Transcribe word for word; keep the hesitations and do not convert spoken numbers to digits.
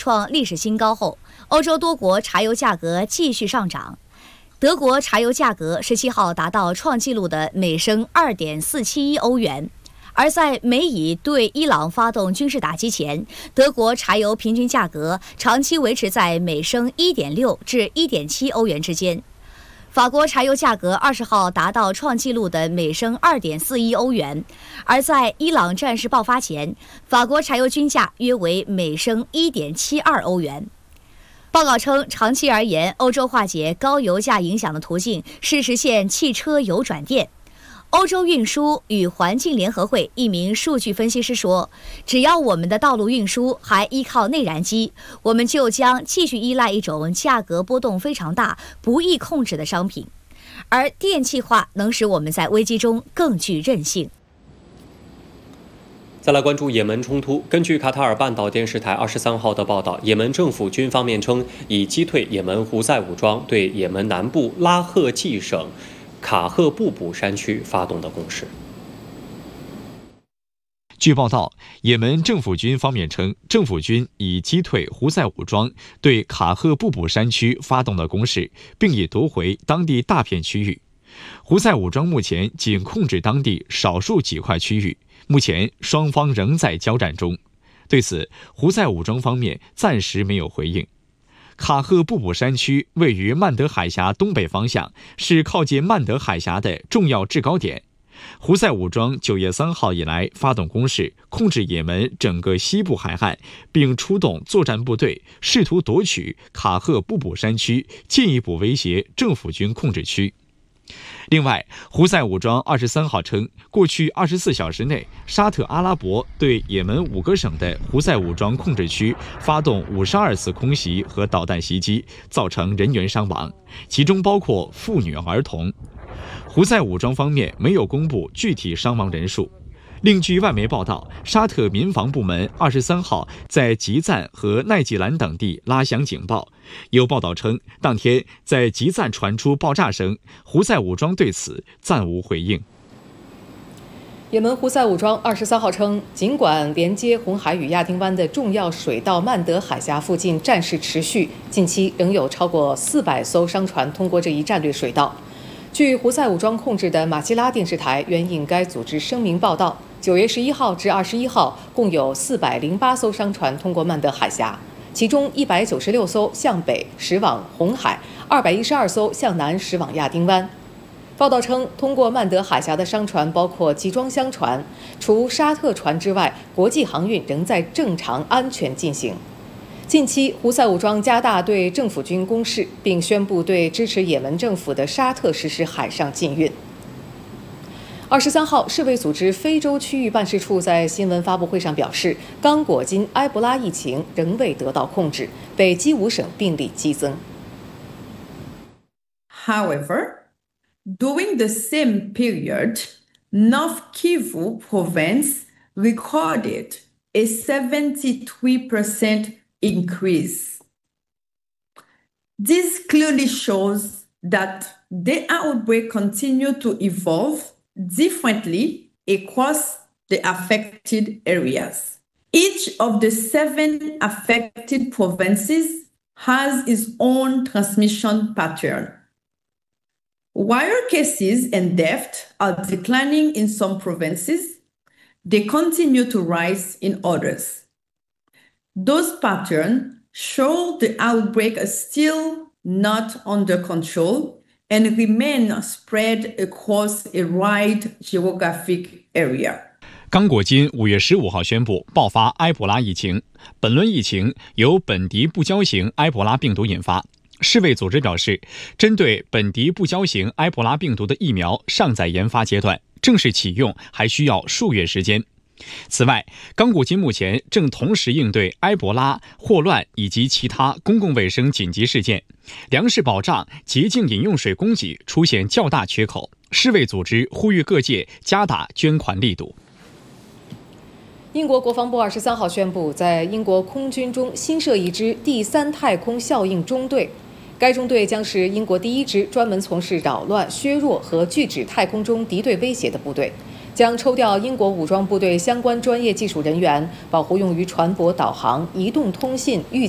创历史新高后，欧洲多国柴油价格继续上涨。德国柴油价格十七号达到创纪录的每升 二点四七一欧元。而在美以对伊朗发动军事打击前，德国柴油平均价格长期维持在每升 一点六至 一点七欧元之间。法国柴油价格二十号达到创纪录的每升 二点四一欧元，而在伊朗战事爆发前，法国柴油均价约为每升 一点七二欧元。报告称，长期而言，欧洲化解高油价影响的途径是实现汽车油转电。欧洲运输与环境联合会一名数据分析师说，只要我们的道路运输还依靠内燃机，我们就将继续依赖一种价格波动非常大、不易控制的商品，而电气化能使我们在危机中更具韧性。 再来关注也门冲突。根据卡塔尔半岛电视台二十三号的报道，也门政府军方面称已击退也门胡塞武装对也门南部拉赫济省卡赫布卜山区发动的攻势。 据报道，也门政府军方面称，政府军已击退胡塞武装对卡赫布卜山区发动的攻势，并已夺回当地大片区域。胡塞武装目前仅控制当地少数几块区域，目前双方仍在交战中。对此，胡塞武装方面暂时没有回应。卡赫布卜山区位于曼德海峡东北方向，是靠近曼德海峡的重要制高点。胡塞武装九月三号以来发动攻势，控制也门整个西部海岸，并出动作战部队，试图夺取卡赫布卜山区，进一步威胁政府军控制区。另外，胡塞武装二十三号称，过去二十四小时内，沙特阿拉伯对也门五个省的胡塞武装控制区发动五十二次空袭和导弹袭击，造成人员伤亡，其中包括妇女儿童。胡塞武装方面没有公布具体伤亡人数。另据外媒报道，沙特民防部门二十三号在吉赞和奈吉兰等地拉响警报。有报道称，当天在吉赞传出爆炸声，胡塞武装对此暂无回应。 也门胡塞武装二十三号称，尽管连接红海与亚丁湾的重要水道曼德海峡附近战事持续，近期仍有超过四百艘商船通过这一战略水道。据胡塞武装控制的马基拉电视台援引该组织声明报道，九月十一号至二十一号，共有四百零八艘商船通过曼德海峡，其中一百九十六艘向北驶往红海，二百一十二艘向南驶往亚丁湾。报道称，通过曼德海峡的商船包括集装箱船，除沙特船之外，国际航运仍在正常安全进行。近期，胡塞武装加大对政府军攻势，并宣布对支持也门政府的沙特实施海上禁运。二十三号，世卫组织非洲区域办事处在新闻发布会上表示，刚果金埃博拉疫情仍未得到控制，北基五省病例激增。 However, during the same period, North Kivu province recorded a seventy-three percent increase. This clearly shows that the outbreak continued to evolve differently across the affected areas. Each of the seven affected provinces has its own transmission pattern. While cases and deaths are declining in some provinces, they continue to rise in others. Those patterns show the outbreak is still not under control and remain spread across a wide geographic area. 刚果金五月十五号宣布爆发埃博拉疫情，本轮疫情由本地不交型埃博拉病毒引发。世卫组织表示，针对本地不交型埃博拉病毒的疫苗尚在研发阶段，正式启用还需要数月时间。此外，刚果金目前正同时应对埃博拉、霍乱以及其他公共卫生紧急事件，粮食保障、洁净饮用水供给出现较大缺口。世卫组织呼吁各界加大捐款力度。 英国国防部二十三号宣布，在英国空军中新设一支第三太空效应中队，该中队将是英国第一支专门从事扰乱、削弱和拒止太空中敌对威胁的部队。将抽调英国武装部队相关专业技术人员，保护用于船舶导航、移动通信、预